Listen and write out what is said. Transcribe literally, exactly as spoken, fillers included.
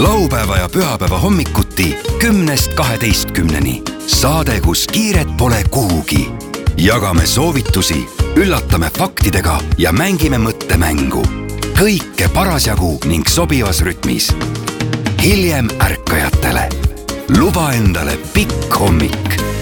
laupäeva ja pühapäeva hommikuti kümnest kaheteistkümneni. Saade, kus kiiret pole kuhugi. Jagame soovitusi, üllatame faktidega ja mängime mõttemängu. Kõike parasjagu ning sobivas rütmis. Hiljem ärkajatele. Luba endale pikk hommik.